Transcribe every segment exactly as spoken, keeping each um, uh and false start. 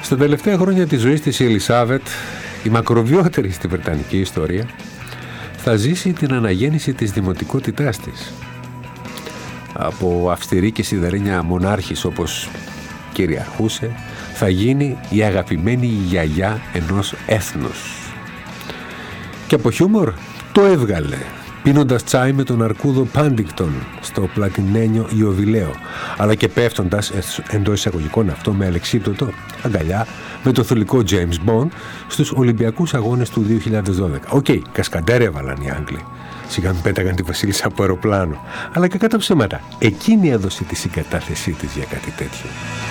Στα τελευταία χρόνια της ζωής της η Ελισάβετ, η μακροβιότερη στη βρετανική ιστορία, θα ζήσει την αναγέννηση της δημοτικότητάς της. Από αυστηρή και σιδερένια μονάρχης όπως κυριαρχούσε, θα γίνει η αγαπημένη γιαγιά ενός έθνους. Και από χιούμορ το έβγαλε, πίνοντας τσάι με τον αρκούδο Πάντιγκτον στο πλατινένιο Ιωβιλέο, αλλά και πέφτοντας εντός εισαγωγικών αυτό με αλεξίπτωτο αγκαλιά με το θηλυκό James Bond στους Ολυμπιακούς Αγώνες του δύο χιλιάδες δώδεκα. Οκ, okay, κασκαντέρ έβαλαν οι Άγγλοι. Σιγά μην πέταγαν τη βασίλισσα από αεροπλάνο. Αλλά και κατά ψέματα, εκείνη έδωσε τη συγκατάθεσή της για κάτι τέτοιο.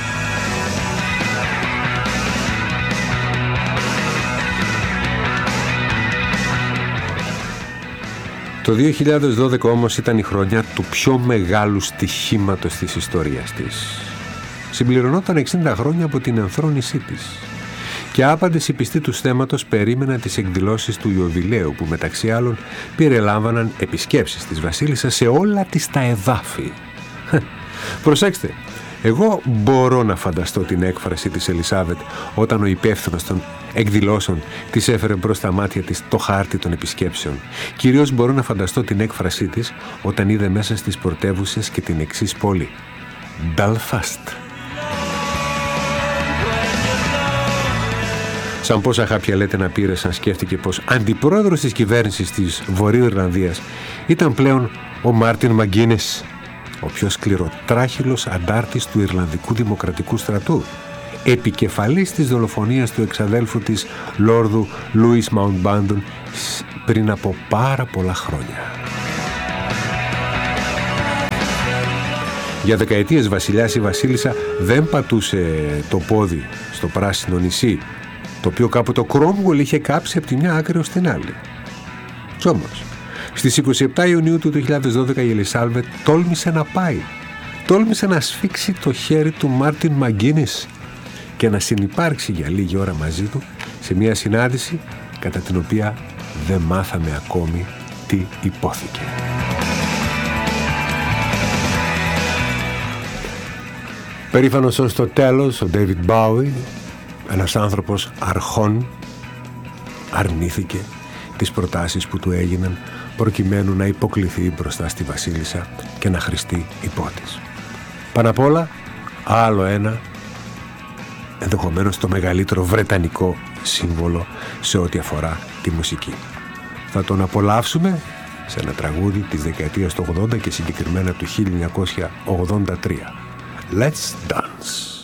Το δύο χιλιάδες δώδεκα όμως ήταν η χρονιά του πιο μεγάλου στοιχήματος της ιστορίας της. Συμπληρωνόταν εξήντα χρόνια από την ενθρόνησή της. Και άπαντες οι πιστοί του θέματος περίμεναν τις εκδηλώσεις του Ιωβιλέου, που μεταξύ άλλων περιλάμβαναν επισκέψεις της βασίλισσας σε όλα της τα εδάφη. Προσέξτε, εγώ μπορώ να φανταστώ την έκφραση της Ελισάβετ όταν ο υπεύθυνος των εκδηλώσεων της έφερε μπρος στα μάτια της το χάρτη των επισκέψεων. Κυρίως μπορώ να φανταστώ την έκφρασή της όταν είδε μέσα στις πρωτεύουσες και την εξής πόλη: Belfast. Σαν πόσα χάπια λέτε να πήρε σαν σκέφτηκε πως αντιπρόεδρος της κυβέρνησης της Βορείου Ιρλανδίας ήταν πλέον ο Μάρτιν Μαγκίνες, ο πιο σκληροτράχυλος αντάρτης του Ιρλανδικού Δημοκρατικού Στρατού, επικεφαλής της δολοφονίας του εξαδέλφου της Λόρδου Λούις Μαουντμπάντον πριν από πάρα πολλά χρόνια. Για δεκαετίες βασιλιάς ή βασίλισσα δεν πατούσε το πόδι στο πράσινο νησί, το οποίο κάποτε ο Κρόμουελ είχε κάψει από τη μια άκρη ως την άλλη. Κι όμως, στις είκοσι επτά Ιουνίου του δύο χιλιάδες δώδεκα η Ελισάβετ τόλμησε να πάει. Τόλμησε να σφίξει το χέρι του Μάρτιν Μαγκίνης και να συνυπάρξει για λίγη ώρα μαζί του σε μια συνάντηση κατά την οποία δεν μάθαμε ακόμη τι υπόθηκε. Περήφανος ως το τέλος, ο Ντέιβιντ Μπάουι, ένας άνθρωπος αρχών, αρνήθηκε τις προτάσεις που του έγιναν προκειμένου να υποκληθεί μπροστά στη βασίλισσα και να χρηστεί υπό της. Πάνω απ' όλα, άλλο ένα, ενδεχομένως το μεγαλύτερο βρετανικό σύμβολο σε ό,τι αφορά τη μουσική. Θα τον απολαύσουμε σε ένα τραγούδι της δεκαετίας του ογδόντα και συγκεκριμένα του χίλια εννιακόσια ογδόντα τρία. Let's Dance.